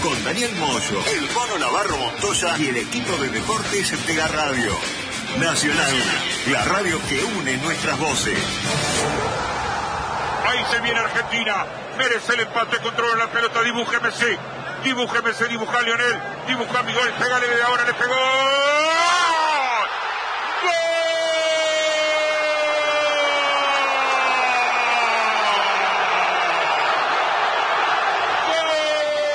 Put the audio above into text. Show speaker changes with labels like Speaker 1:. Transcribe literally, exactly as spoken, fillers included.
Speaker 1: con Daniel Moyo, el Mono Navarro Montoya y el equipo de deportes de la radio. Nacional, la radio que une nuestras voces.
Speaker 2: Ahí se viene Argentina, merece el empate, controla la pelota, dibújeme, sí, dibújeme, sí, dibuja a Lionel, dibuja a Miguel, pégale de ahora, le pegó.